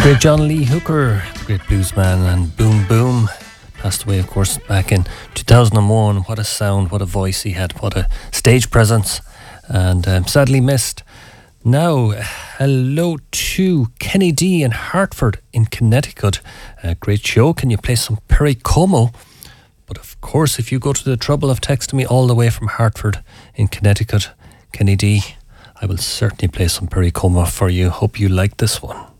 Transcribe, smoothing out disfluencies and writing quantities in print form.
Great John Lee Hooker, the great bluesman, and Boom Boom. Passed away, of course, back in 2001. What a sound, what a voice he had, what a stage presence, and sadly missed. Now, hello to Kenny D in Hartford in Connecticut. Great show. Can you play some Perry Como? But of course, if you go to the trouble of texting me all the way from Hartford in Connecticut, Kenny D, I will certainly play some Perry Como for you. Hope you like this one.